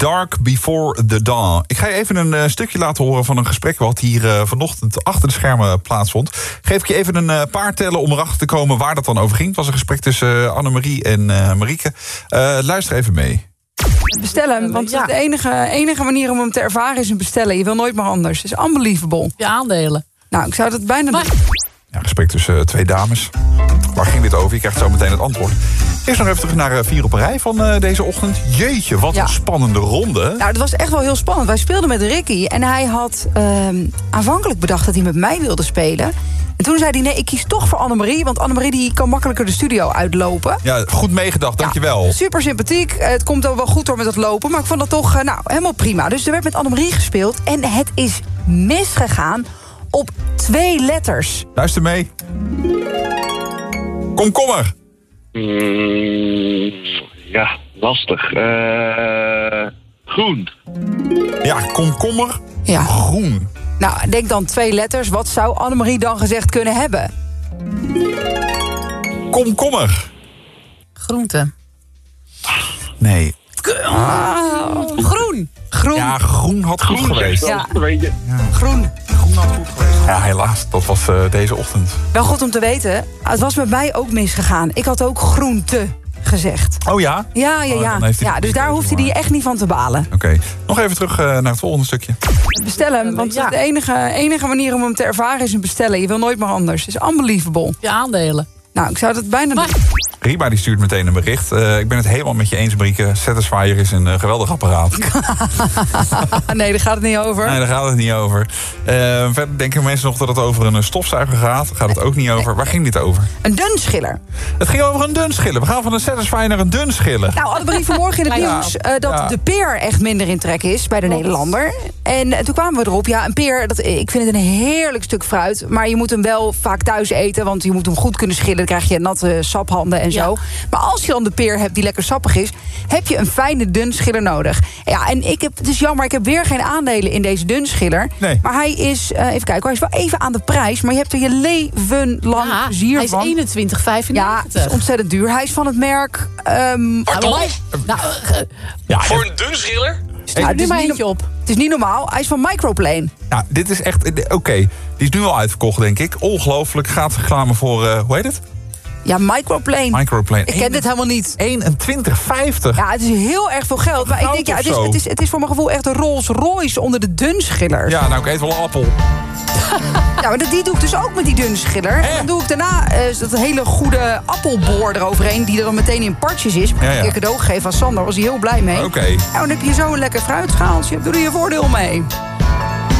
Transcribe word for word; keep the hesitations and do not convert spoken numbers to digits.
Dark Before the Dawn. Ik ga je even een uh, stukje laten horen van een gesprek wat hier uh, vanochtend achter de schermen plaatsvond. Geef ik je even een uh, paar tellen om erachter te komen waar dat dan over ging. Het was een gesprek tussen uh, Annemarie en uh, Marieke. Uh, luister even mee. Bestellen, want ja. de enige, enige manier om hem te ervaren is een bestellen. Je wil nooit meer anders. Het is unbelievable. Je aandelen. Nou, ik zou dat bijna... Maar... Ja, gesprek tussen uh, twee dames. Waar ging dit over? Je krijgt zo meteen het antwoord. Eerst nog even terug naar uh, vier op een rij van uh, deze ochtend. Jeetje, wat ja. een spannende ronde. Nou, het was echt wel heel spannend. Wij speelden met Ricky en hij had uh, aanvankelijk bedacht dat hij met mij wilde spelen. En toen zei hij, nee, ik kies toch voor Annemarie, want Annemarie die kan makkelijker de studio uitlopen. Ja, goed meegedacht, dankjewel. Ja, super sympathiek. Uh, het komt ook wel goed door met het lopen, maar ik vond dat toch uh, nou, helemaal prima. Dus er werd met Annemarie gespeeld en het is misgegaan op twee letters. Luister mee. Komkommer. Mm, ja, lastig. Uh, groen. Ja, komkommer. Ja. Groen. Nou, denk dan twee letters. Wat zou Annemarie dan gezegd kunnen hebben? Komkommer. Groente. Nee. Ah, groen. Groen. Ja, groen had goed Groen, geweest. Ja. Ja. Groen. Groen had goed geweest. Ja, helaas. Dat was uh, deze ochtend. Wel goed om te weten. Het was met mij ook misgegaan. Ik had ook groente gezegd. Oh ja? Ja, ja, ja. Oh, ja, ja dus daar hoeft hij echt niet van te balen. Oké. Okay. Nog even terug uh, naar het volgende stukje. Bestellen, want ja. de enige, enige manier om hem te ervaren is een bestellen. Je wil nooit meer anders. Het is unbelievable. Je aandelen. Nou, ik zou dat bijna maar... doen. Rima die stuurt meteen een bericht. Uh, ik ben het helemaal met je eens, Marieke. Satisfyer is een uh, geweldig apparaat. Nee, daar gaat het niet over. Nee, daar gaat het niet over. Uh, verder denken mensen nog dat het over een stofzuiger gaat. Daar gaat het ook niet over. Nee. Waar ging dit over? Een dunschiller. Het ging over een dunschiller. We gaan van een Satisfyer naar een dunschiller. Nou, Annemarie vanmorgen in het ja. nieuws uh, dat ja. de peer echt minder in trek is bij de Wat? Nederlander. En uh, toen kwamen we erop, ja, een peer, dat, ik vind het een heerlijk stuk fruit. Maar je moet hem wel vaak thuis eten, want je moet hem goed kunnen schillen. Dan krijg je natte saphanden en zo. Ja. Maar als je dan de peer hebt die lekker sappig is, heb je een fijne dunschiller nodig. Ja, en ik heb, het is jammer, ik heb weer geen aandelen in deze dunschiller. Nee. Maar hij is, uh, even kijken, hij is wel even aan de prijs, maar je hebt er je leven lang ja, plezier hij is van. eenentwintig vijfennegentig. Ja, het is ontzettend duur. Hij is van het merk... Um, Pardon? Nou, uh, ja, voor een dunschiller? Stuur er maar eentje op. Het is niet normaal. Hij is van Microplane. Ja, dit is echt... Oké, okay. Die is nu al uitverkocht, denk ik. Ongelooflijk. Gaat reclame voor... Uh, hoe heet het? Ja, Microplane. Microplane. Ik ken dit helemaal niet. eenentwintig vijftig. Ja, het is heel erg veel geld. Maar ik denk, ja, het is, het, is, het is voor mijn gevoel echt een Rolls Royce onder de dunschillers. Ja, nou, ik eet wel een appel. Ja, maar die doe ik dus ook met die dunschiller. En dan doe ik daarna uh, dat hele goede appelboor eroverheen, die er dan meteen in partjes is. Ja, ja. Ik cadeau gegeven aan Sander, was hij heel blij mee. Oké. Okay. Nou, dan heb je zo een lekker fruitschaaltje. Doe er je voordeel mee.